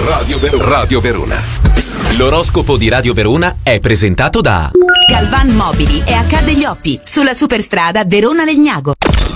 Radio Verona. L'oroscopo di Radio Verona è presentato da Galvan Mobili e Accade gli Oppi, sulla superstrada Verona-Legnago.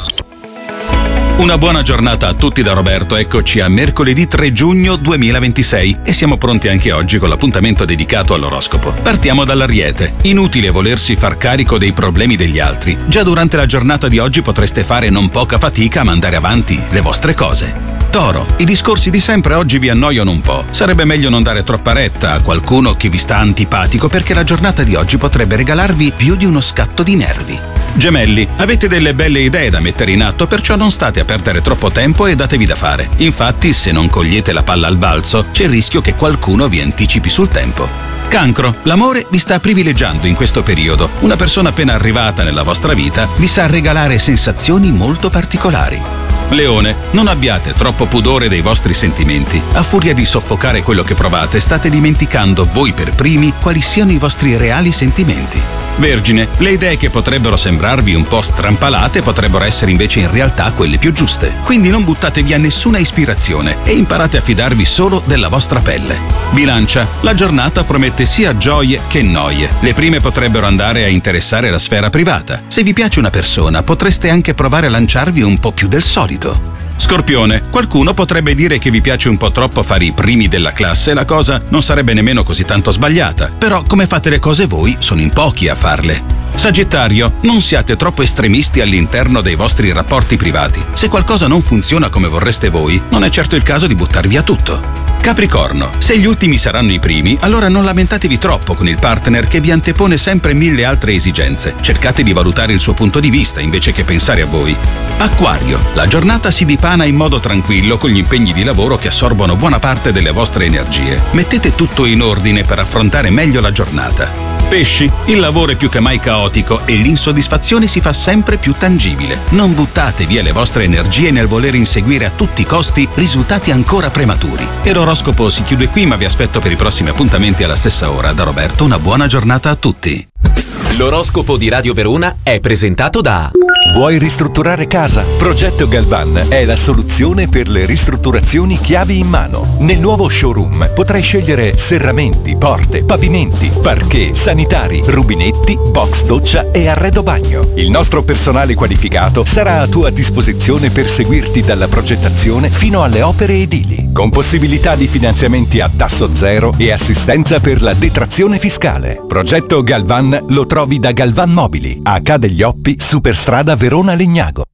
Una buona giornata a tutti da Roberto, eccoci a mercoledì 3 giugno 2026 e siamo pronti anche oggi con l'appuntamento dedicato all'oroscopo. Partiamo dall'Ariete. Inutile volersi far carico dei problemi degli altri. Già durante la giornata di oggi potreste fare non poca fatica a mandare avanti le vostre cose. Toro, i discorsi di sempre oggi vi annoiano un po'. Sarebbe meglio non dare troppa retta a qualcuno che vi sta antipatico perché la giornata di oggi potrebbe regalarvi più di uno scatto di nervi. Gemelli, avete delle belle idee da mettere in atto, perciò non state a perdere troppo tempo e datevi da fare. Infatti, se non cogliete la palla al balzo, c'è il rischio che qualcuno vi anticipi sul tempo. Cancro, l'amore vi sta privilegiando in questo periodo. Una persona appena arrivata nella vostra vita vi sa regalare sensazioni molto particolari. Leone, non abbiate troppo pudore dei vostri sentimenti. A furia di soffocare quello che provate, state dimenticando voi per primi quali siano i vostri reali sentimenti. Vergine, le idee che potrebbero sembrarvi un po' strampalate potrebbero essere invece in realtà quelle più giuste. Quindi non buttate via nessuna ispirazione e imparate a fidarvi solo della vostra pelle. Bilancia, la giornata promette sia gioie che noie. Le prime potrebbero andare a interessare la sfera privata. Se vi piace una persona, potreste anche provare a lanciarvi un po' più del solito. Scorpione, qualcuno potrebbe dire che vi piace un po' troppo fare i primi della classe e la cosa non sarebbe nemmeno così tanto sbagliata. Però come fate le cose voi, sono in pochi a farle. Sagittario, non siate troppo estremisti all'interno dei vostri rapporti privati. Se qualcosa non funziona come vorreste voi, non è certo il caso di buttar via tutto. Capricorno, se gli ultimi saranno i primi, allora non lamentatevi troppo con il partner che vi antepone sempre 1000 altre esigenze. Cercate di valutare il suo punto di vista invece che pensare a voi. Acquario, la giornata si dipana in modo tranquillo con gli impegni di lavoro che assorbono buona parte delle vostre energie. Mettete tutto in ordine per affrontare meglio la giornata. Pesci, il lavoro è più che mai caotico e l'insoddisfazione si fa sempre più tangibile. Non buttate via le vostre energie nel voler inseguire a tutti i costi risultati ancora prematuri. E l'oroscopo si chiude qui, ma vi aspetto per i prossimi appuntamenti alla stessa ora. Da Roberto, una buona giornata a tutti. L'oroscopo di Radio Verona è presentato da Vuoi ristrutturare casa? Progetto Galvan è la soluzione per le ristrutturazioni chiavi in mano. Nel nuovo showroom potrai scegliere serramenti, porte, pavimenti, parquet, sanitari, rubinetti, box doccia e arredo bagno. Il nostro personale qualificato sarà a tua disposizione per seguirti dalla progettazione fino alle opere edili, con possibilità di finanziamenti a tasso zero e assistenza per la detrazione fiscale. Progetto Galvan lo trovi da Galvan Mobili, a Accade gli Oppi, superstrada Verona-Legnago.